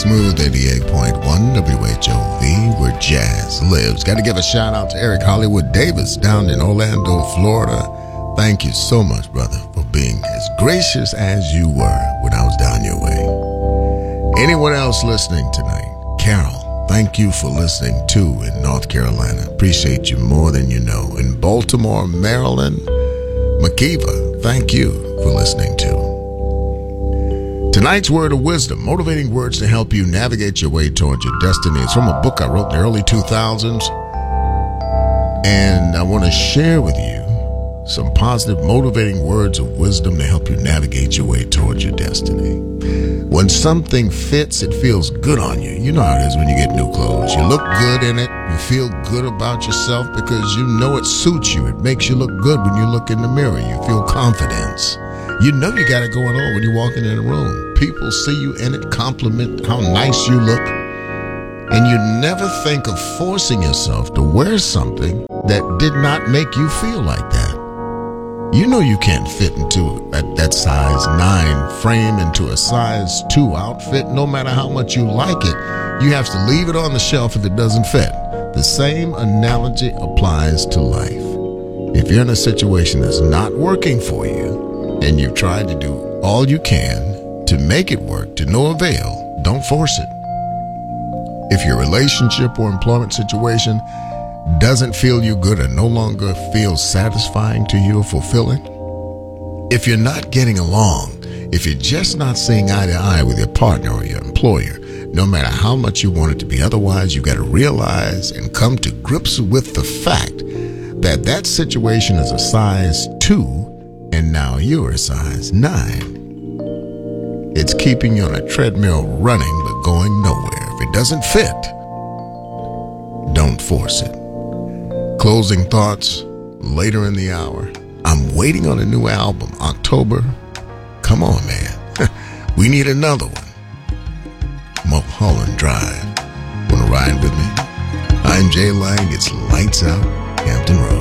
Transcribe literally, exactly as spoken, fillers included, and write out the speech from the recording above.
Smooth eighty-eight point one W H O V, where jazz lives. Got to give a shout out to Eric Hollywood Davis down in Orlando, Florida. Thank you so much, brother, for being as gracious as you were when I was down your way. Anyone else listening tonight? Carol, thank you for listening too in North Carolina. Appreciate you more than you know. In Baltimore, Maryland, Makiva, thank you for listening too. Tonight's word of wisdom, motivating words to help you navigate your way towards your destiny. It's from a book I wrote in the early two thousands. And I want to share with you some positive, motivating words of wisdom to help you navigate your way towards your destiny. When something fits, it feels good on you. You know how it is when you get new clothes. You look good in it. You feel good about yourself because you know it suits you. It makes you look good when you look in the mirror. You feel confidence. You know you got it going on when you're walking in a room. People see you in it, compliment how nice you look. And you never think of forcing yourself to wear something that did not make you feel like that. You know you can't fit into that, that size nine frame into a size two outfit, no matter how much you like it. You have to leave it on the shelf if it doesn't fit. The same analogy applies to life. If you're in a situation that's not working for you, and you've tried to do all you can to make it work to no avail, don't force it. If your relationship or employment situation doesn't feel you good or no longer feels satisfying to you or fulfilling, if you're not getting along, if you're just not seeing eye to eye with your partner or your employer, no matter how much you want it to be otherwise, you got to realize and come to grips with the fact that that situation is a size two and now you're a size nine. It's keeping you on a treadmill running but going nowhere. If it doesn't fit, don't force it. Closing thoughts later in the hour. I'm waiting on a new album, October. Come on, man. We need another one. Mulholland Drive. Wanna ride with me? I'm Jay Lang. It's Lights Out, Hampton Road.